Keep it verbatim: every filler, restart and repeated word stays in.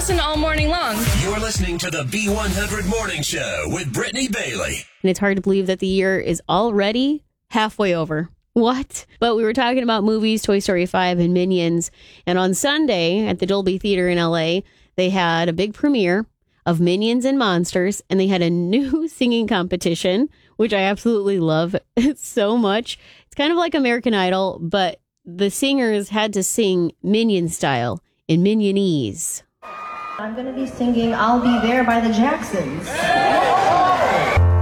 listen all morning long. You're listening to the B one hundred Morning Show with Brittany Bailey. And it's hard to believe that the year is already halfway over. What? But we were talking about movies, Toy Story five and Minions. And on Sunday at the Dolby Theater in L A, they had a big premiere of Minions and Monsters, and they had a new singing competition, which I absolutely love so much. It's kind of like American Idol, but the singers had to sing Minion style in Minionese. I'm going to be singing I'll Be There by the Jacksons.